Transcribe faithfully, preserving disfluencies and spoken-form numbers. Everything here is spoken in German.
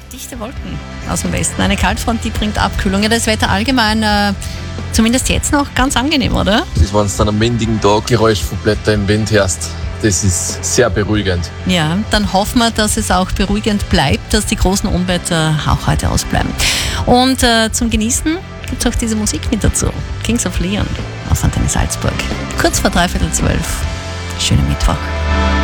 Dichte Wolken aus dem Westen. Eine Kaltfront, die bringt Abkühlung. Ja, das Wetter allgemein, äh, zumindest jetzt noch, ganz angenehm, oder? Das ist, wenn es dann am windigen Tag Geräusch von Blättern im Wind hörst. Das ist sehr beruhigend. Ja, dann hoffen wir, dass es auch beruhigend bleibt, dass die großen Unwetter auch heute ausbleiben. Und äh, zum Genießen gibt es auch diese Musik mit dazu. Kings of Leon aus Antenne Salzburg. Kurz vor dreiviertel zwölf. Schönen Mittwoch.